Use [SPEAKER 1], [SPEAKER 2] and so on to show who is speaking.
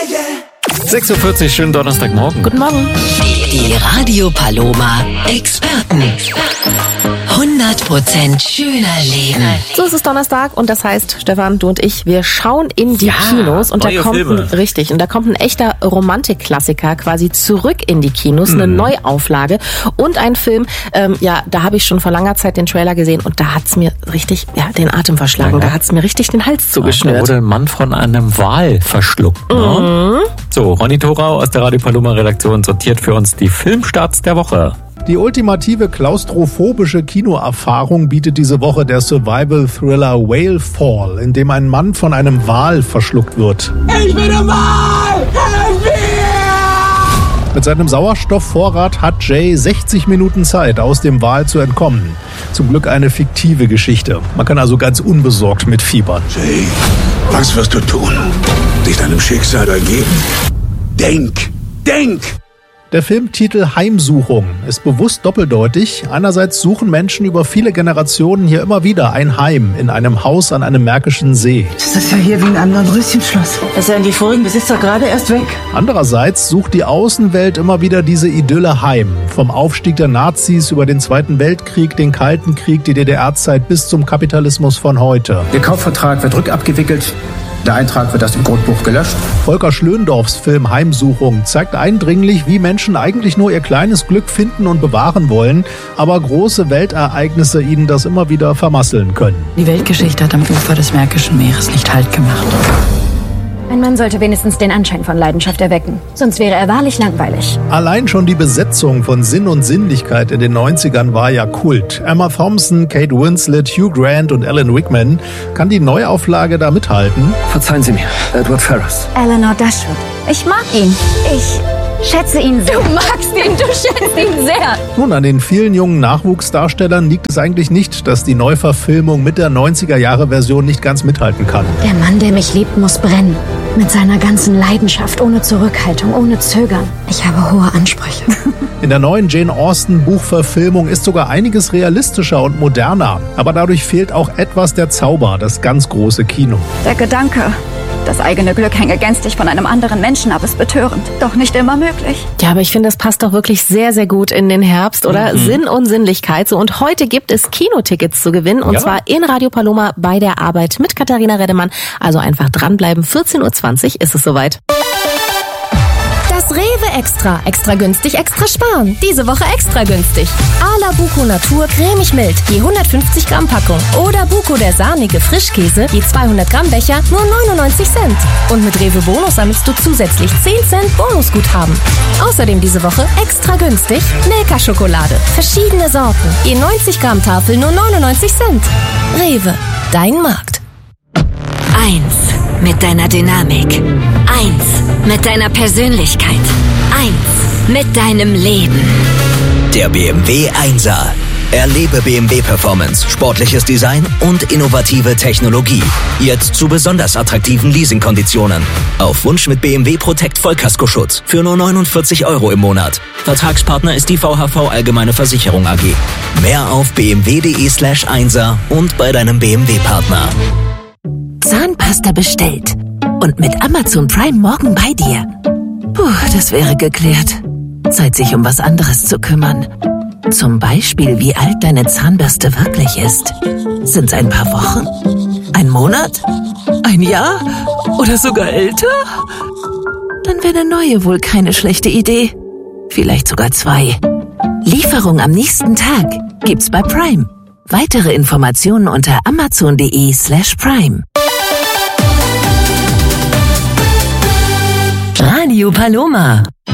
[SPEAKER 1] 6:40 Uhr, schönen Donnerstagmorgen.
[SPEAKER 2] Guten Morgen.
[SPEAKER 3] Die Radio Paloma Experten. 100% schöner Leben.
[SPEAKER 2] So, es ist Donnerstag und das heißt, Stefan, du und ich, wir schauen in die Kinos und da kommt ein echter Romantikklassiker quasi zurück in die Kinos, eine Neuauflage und ein Film, da habe ich schon vor langer Zeit den Trailer gesehen und da hat's mir richtig den Atem verschlagen, da hat's mir richtig den Hals zugeschnürt.
[SPEAKER 1] Da wurde ein Mann von einem Wal verschluckt. Ne? So, Ronny Thorau aus der Radio Paloma Redaktion sortiert für uns die Filmstarts der Woche.
[SPEAKER 4] Die ultimative klaustrophobische Kinoerfahrung bietet diese Woche der Survival-Thriller Whale Fall, in dem ein Mann von einem Wal verschluckt wird.
[SPEAKER 5] Ich bin ein Wal! Helf mir!
[SPEAKER 4] Mit seinem Sauerstoffvorrat hat Jay 60 Minuten Zeit, aus dem Wal zu entkommen. Zum Glück eine fiktive Geschichte. Man kann also ganz unbesorgt mitfiebern.
[SPEAKER 5] Jay, was wirst du tun? Dich deinem Schicksal ergeben? Denk!
[SPEAKER 4] Der Filmtitel Heimsuchung ist bewusst doppeldeutig. Einerseits suchen Menschen über viele Generationen hier immer wieder ein Heim in einem Haus an einem märkischen See.
[SPEAKER 6] Das ist ja hier wie in einem Dornröschenschloss. Das sind die vorigen Besitzer gerade erst weg.
[SPEAKER 4] Andererseits sucht die Außenwelt immer wieder diese Idylle heim. Vom Aufstieg der Nazis über den Zweiten Weltkrieg, den Kalten Krieg, die DDR-Zeit bis zum Kapitalismus von heute.
[SPEAKER 7] Der Kaufvertrag wird rückabgewickelt. Der Eintrag wird aus dem Grundbuch gelöscht.
[SPEAKER 4] Volker Schlöndorffs Film Heimsuchung zeigt eindringlich, wie Menschen eigentlich nur ihr kleines Glück finden und bewahren wollen, aber große Weltereignisse ihnen das immer wieder vermasseln können.
[SPEAKER 6] Die Weltgeschichte hat am Ufer des Märkischen Meeres nicht Halt gemacht.
[SPEAKER 8] Ein Mann sollte wenigstens den Anschein von Leidenschaft erwecken, sonst wäre er wahrlich langweilig.
[SPEAKER 4] Allein schon die Besetzung von Sinn und Sinnlichkeit in den 90ern war ja Kult. Emma Thompson, Kate Winslet, Hugh Grant und Alan Rickman. Kann die Neuauflage da mithalten?
[SPEAKER 7] Verzeihen Sie mir, Edward Ferrars.
[SPEAKER 8] Eleanor Dashwood. Ich mag ihn. Ich schätze ihn sehr. Du magst ihn, du schätzt ihn sehr.
[SPEAKER 4] Nun, an den vielen jungen Nachwuchsdarstellern liegt es eigentlich nicht, dass die Neuverfilmung mit der 90er-Jahre-Version nicht ganz mithalten kann.
[SPEAKER 8] Der Mann, der mich liebt, muss brennen. Mit seiner ganzen Leidenschaft, ohne Zurückhaltung, ohne Zögern. Ich habe hohe Ansprüche.
[SPEAKER 4] In der neuen Jane Austen-Buchverfilmung ist sogar einiges realistischer und moderner. Aber dadurch fehlt auch etwas der Zauber, das ganz große Kino.
[SPEAKER 9] Der Gedanke, das eigene Glück hänge gänzlich von einem anderen Menschen ab, ist betörend. Doch nicht immer möglich.
[SPEAKER 2] Ja, aber ich finde, das passt doch wirklich sehr, sehr gut in den Herbst, oder? Sinn und Sinnlichkeit. So, und heute gibt es Kinotickets zu gewinnen. Und zwar in Radio Paloma bei der Arbeit mit Katharina Reddemann. Also einfach dranbleiben. 14:20 Uhr ist es soweit.
[SPEAKER 10] Das Rewe Extra. Extra günstig, extra sparen. Diese Woche extra günstig. A la Buko Natur cremig mild, je 150 Gramm Packung. Oder Buko der sahnige Frischkäse, je 200 Gramm Becher, nur 99 Cent. Und mit Rewe Bonus sammelst du zusätzlich 10 Cent Bonusguthaben. Außerdem diese Woche extra günstig Milka Schokolade. Verschiedene Sorten, je 90 Gramm Tafel, nur 99 Cent. Rewe, dein Markt.
[SPEAKER 3] 1 mit deiner Dynamik. 1 mit deiner Persönlichkeit. 1 mit deinem Leben.
[SPEAKER 11] Der BMW 1er. Erlebe BMW Performance, sportliches Design und innovative Technologie. Jetzt zu besonders attraktiven Leasingkonditionen. Auf Wunsch mit BMW Protect Vollkaskoschutz für nur 49 € im Monat. Vertragspartner ist die VHV Allgemeine Versicherung AG. Mehr auf bmw.de/1er und bei deinem BMW-Partner.
[SPEAKER 3] Zahnpasta bestellt. Und mit Amazon Prime morgen bei dir. Puh, das wäre geklärt. Zeit, sich um was anderes zu kümmern. Zum Beispiel, wie alt deine Zahnbürste wirklich ist. Sind's ein paar Wochen? Ein Monat? Ein Jahr? Oder sogar älter? Dann wäre eine neue wohl keine schlechte Idee. Vielleicht sogar 2. Lieferung am nächsten Tag gibt's bei Prime. Weitere Informationen unter amazon.de/Prime. Radio Paloma.